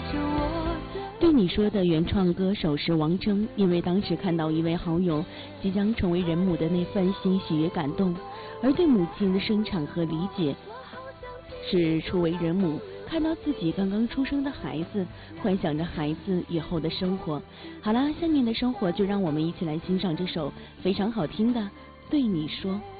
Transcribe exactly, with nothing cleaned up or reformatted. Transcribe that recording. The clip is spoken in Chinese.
对你说的原创歌手是王铮，因为当时看到一位好友即将成为人母的那份欣喜与感动，而对母亲的生产和理解是初为人母看到自己刚刚出生的孩子，幻想着孩子以后的生活。好啦，下面的生活就让我们一起来欣赏这首非常好听的《对你说》。